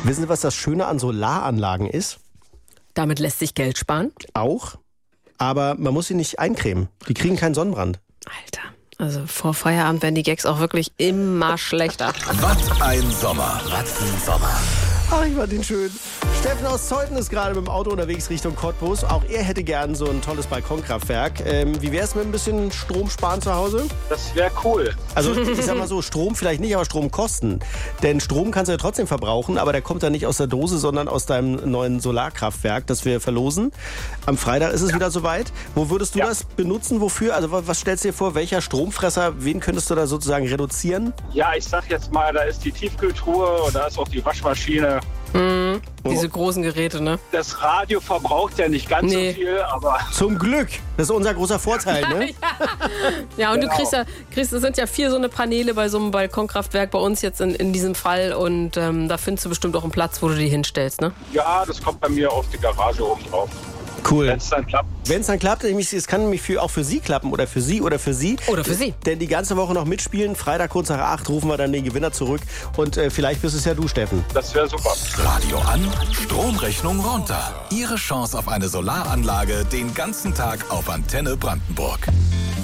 Wissen Sie, was das Schöne an Solaranlagen ist? Damit lässt sich Geld sparen. Auch, aber man muss sie nicht eincremen. Die kriegen keinen Sonnenbrand. Alter, also vor Feierabend werden die Gags auch wirklich immer schlechter. Was ein Sommer. Was ein Sommer. Ach, ich fand den schön. Steffen aus Zeuthen ist gerade mit dem Auto unterwegs Richtung Cottbus. Auch er hätte gern so ein tolles Balkonkraftwerk. Wie wär's mit ein bisschen Strom sparen zu Hause? Das wäre cool. Also ich sag mal so, Strom vielleicht nicht, aber Stromkosten. Denn Strom kannst du ja trotzdem verbrauchen, aber der kommt dann nicht aus der Dose, sondern aus deinem neuen Solarkraftwerk, das wir verlosen. Am Freitag ist es wieder soweit. Wo würdest du das benutzen? Wofür? Also was stellst du dir vor? Welcher Stromfresser? Wen könntest du da sozusagen reduzieren? Ja, ich sag jetzt mal, da ist die Tiefkühltruhe und da ist auch die Waschmaschine. Diese großen Geräte, ne? Das Radio verbraucht ja nicht ganz so viel, aber... Zum Glück. Das ist unser großer Vorteil, ne? Ja, und Genau. du kriegst, es sind ja 4 so eine Paneele bei so einem Balkonkraftwerk, bei uns jetzt in diesem Fall. Und da findest du bestimmt auch einen Platz, wo du die hinstellst, ne? Ja, das kommt bei mir auf die Garage oben drauf. Cool. Wenn es dann klappt. Wenn es dann klappt, es kann nämlich auch für Sie klappen oder für Sie oder für Sie. Oder für Sie. Denn die ganze Woche noch mitspielen. Freitag kurz nach 8 rufen wir dann den Gewinner zurück. Und vielleicht bist es ja du, Steffen. Das wäre super. Radio an, Stromrechnung runter. Ihre Chance auf eine Solaranlage den ganzen Tag auf Antenne Brandenburg.